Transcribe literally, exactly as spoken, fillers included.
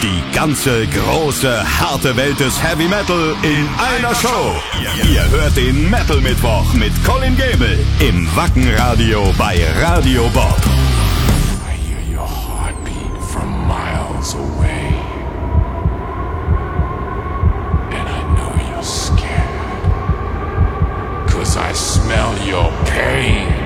Die ganze große, harte Welt des Heavy Metal in einer Show. Ihr hört den Metal Mittwoch mit Colin Gable im Wacken Radio bei Radio Bob.